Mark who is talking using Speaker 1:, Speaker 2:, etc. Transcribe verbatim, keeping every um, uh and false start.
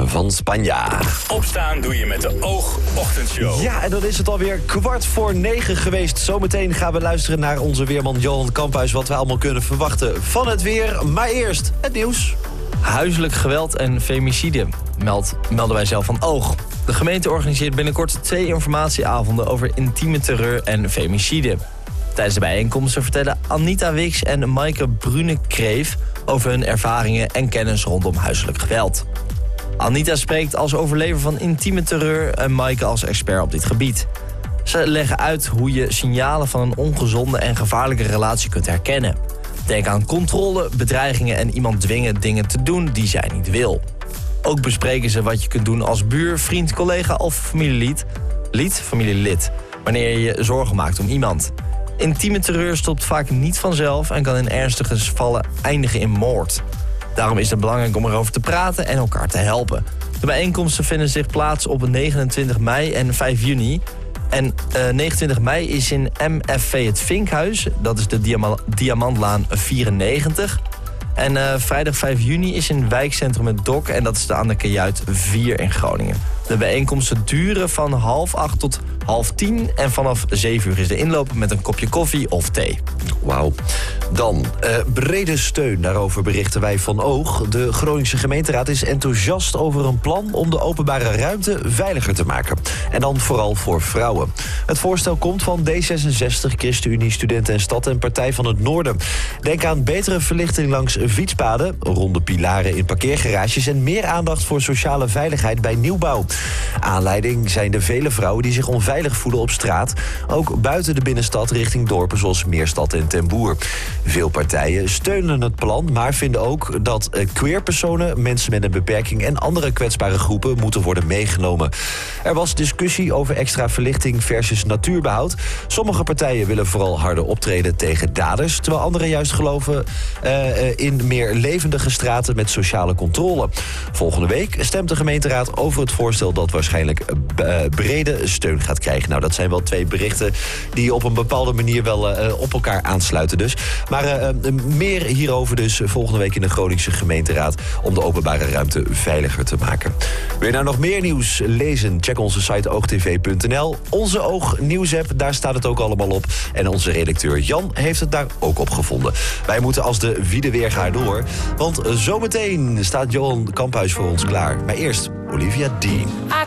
Speaker 1: van Spanje.
Speaker 2: Opstaan doe je met de Oog-ochtendshow.
Speaker 1: Ja, en dan is het alweer kwart voor negen geweest. Zometeen gaan we luisteren naar onze weerman Johan Kamphuis... wat we allemaal kunnen verwachten van het weer. Maar eerst het nieuws.
Speaker 3: Huiselijk geweld en femicide, meld, melden wij zelf van Oog. De gemeente organiseert binnenkort twee informatieavonden over intieme terreur en femicide. Tijdens de bijeenkomsten vertellen Anita Wix en Maaike Brune-Kreef... over hun ervaringen en kennis rondom huiselijk geweld. Anita spreekt als overlever van intieme terreur en Maaike als expert op dit gebied. Ze leggen uit hoe je signalen van een ongezonde en gevaarlijke relatie kunt herkennen. Denk aan controle, bedreigingen en iemand dwingen dingen te doen die zij niet wil. Ook bespreken ze wat je kunt doen als buur, vriend, collega of familielid, lid, familielid, wanneer je je zorgen maakt om iemand. Intieme terreur stopt vaak niet vanzelf en kan in ernstige gevallen eindigen in moord. Daarom is het belangrijk om erover te praten en elkaar te helpen. De bijeenkomsten vinden zich plaats op negenentwintig mei en vijf juni. En uh, negenentwintig mei is in M F V het Vinkhuis. Dat is de Diama- Diamantlaan vierennegentig. En uh, vrijdag vijf juni is in wijkcentrum het Dok. En dat is de aan de Kajuit vier in Groningen. De bijeenkomsten duren van half acht tot half tien. En vanaf zeven uur is de inloop met een kopje koffie of thee.
Speaker 1: Wauw. Dan, uh, brede steun. Daarover berichten wij van Oog. De Groningse gemeenteraad is enthousiast over een plan... om de openbare ruimte veiliger te maken. En dan vooral voor vrouwen. Het voorstel komt van D zesenzestig, ChristenUnie, Studenten en Stad... en Partij van het Noorden. Denk aan betere verlichting langs fietspaden... ronde pilaren in parkeergarages... en meer aandacht voor sociale veiligheid bij nieuwbouw. Aanleiding zijn de vele vrouwen die zich onveilig voelen op straat... ook buiten de binnenstad richting dorpen zoals Meerstad en Ten Boer. Veel partijen steunen het plan, maar vinden ook dat queerpersonen... mensen met een beperking en andere kwetsbare groepen moeten worden meegenomen. Er was discussie over extra verlichting versus natuurbehoud. Sommige partijen willen vooral harder optreden tegen daders... terwijl anderen juist geloven uh, in meer levendige straten met sociale controle. Volgende week stemt de gemeenteraad over het voorstel... dat waarschijnlijk uh, brede steun gaat krijgen. Nou, dat zijn wel twee berichten die op een bepaalde manier wel uh, op elkaar aansluiten dus. Maar uh, meer hierover dus volgende week in de Groningse gemeenteraad... om de openbare ruimte veiliger te maken. Wil je nou nog meer nieuws lezen? Check onze site oogtv punt n l. Onze Oog nieuwsapp, daar staat het ook allemaal op. En onze redacteur Jan heeft het daar ook op gevonden. Wij moeten als de Wiedeweergaar door. Want zometeen staat Johan Kamphuis voor ons klaar. Maar eerst Olivia Dean.